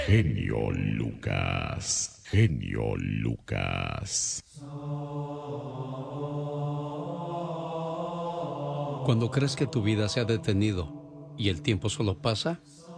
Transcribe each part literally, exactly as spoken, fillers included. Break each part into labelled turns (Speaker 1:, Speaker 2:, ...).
Speaker 1: Genio Lucas, genio Lucas.
Speaker 2: Cuando crees que tu vida se ha detenido y el tiempo solo pasa,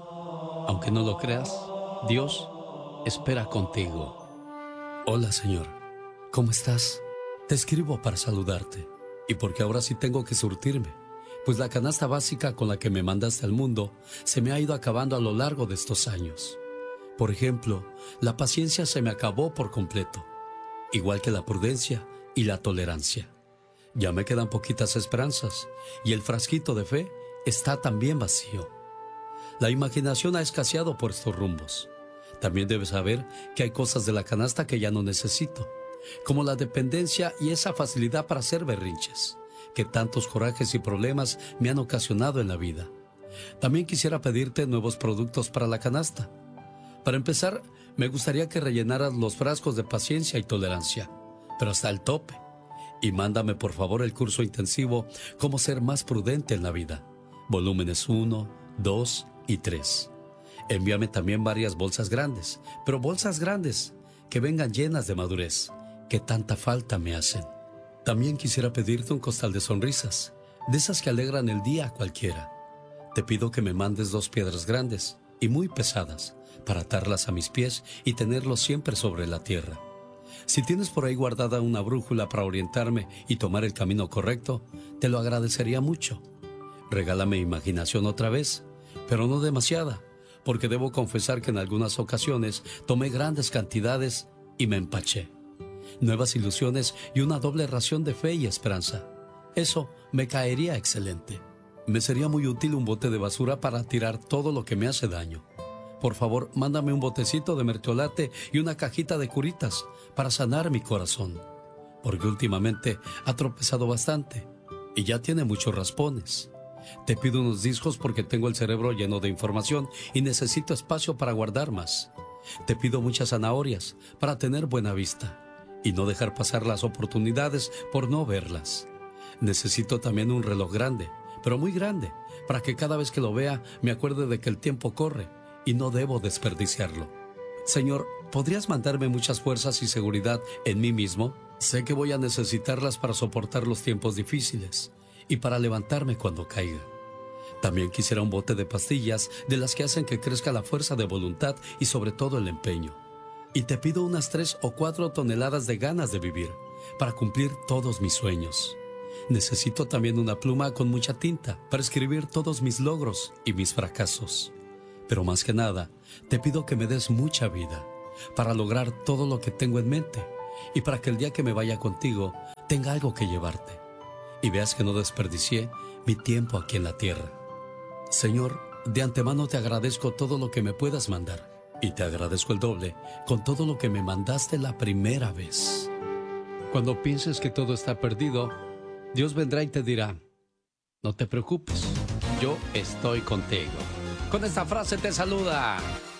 Speaker 2: aunque no lo creas, Dios espera contigo. Hola, Señor. ¿Cómo estás? Te escribo para saludarte y porque ahora sí tengo que surtirme, pues la canasta básica con la que me mandaste al mundo se me ha ido acabando a lo largo de estos años. Por ejemplo, la paciencia se me acabó por completo, igual que la prudencia y la tolerancia. Ya me quedan poquitas esperanzas y el frasquito de fe está también vacío. La imaginación ha escaseado por estos rumbos. También debes saber que hay cosas de la canasta que ya no necesito, como la dependencia y esa facilidad para hacer berrinches, que tantos corajes y problemas me han ocasionado en la vida. También quisiera pedirte nuevos productos para la canasta. Para empezar, me gustaría que rellenaras los frascos de paciencia y tolerancia, pero hasta el tope. Y mándame por favor el curso intensivo Cómo ser más prudente en la vida, volúmenes uno, dos y tres. Envíame también varias bolsas grandes, pero bolsas grandes que vengan llenas de madurez, que tanta falta me hacen. También quisiera pedirte un costal de sonrisas, de esas que alegran el día a cualquiera. Te pido que me mandes dos piedras grandes y muy pesadas para atarlas a mis pies y tenerlos siempre sobre la tierra. Si tienes por ahí guardada una brújula para orientarme y tomar el camino correcto, te lo agradecería mucho. Regálame imaginación otra vez, pero no demasiada, porque debo confesar que en algunas ocasiones tomé grandes cantidades y me empaché. Nuevas ilusiones y una doble ración de fe y esperanza. Eso me caería excelente. Me sería muy útil un bote de basura para tirar todo lo que me hace daño. Por favor, mándame un botecito de mertiolate y una cajita de curitas para sanar mi corazón, porque últimamente ha tropezado bastante y ya tiene muchos raspones. Te pido unos discos porque tengo el cerebro lleno de información y necesito espacio para guardar más. Te pido muchas zanahorias para tener buena vista y no dejar pasar las oportunidades por no verlas. Necesito también un reloj grande, pero muy grande, para que cada vez que lo vea me acuerde de que el tiempo corre y no debo desperdiciarlo. Señor, ¿podrías mandarme muchas fuerzas y seguridad en mí mismo? Sé que voy a necesitarlas para soportar los tiempos difíciles y para levantarme cuando caiga. También quisiera un bote de pastillas de las que hacen que crezca la fuerza de voluntad y sobre todo el empeño. Y te pido unas tres o cuatro toneladas de ganas de vivir para cumplir todos mis sueños. Necesito también una pluma con mucha tinta para escribir todos mis logros y mis fracasos. Pero más que nada, te pido que me des mucha vida para lograr todo lo que tengo en mente y para que el día que me vaya contigo tenga algo que llevarte y veas que no desperdicié mi tiempo aquí en la tierra. Señor, de antemano te agradezco todo lo que me puedas mandar y te agradezco el doble con todo lo que me mandaste la primera vez. Cuando pienses que todo está perdido, Dios vendrá y te dirá: no te preocupes, yo estoy contigo. Con esta frase te saluda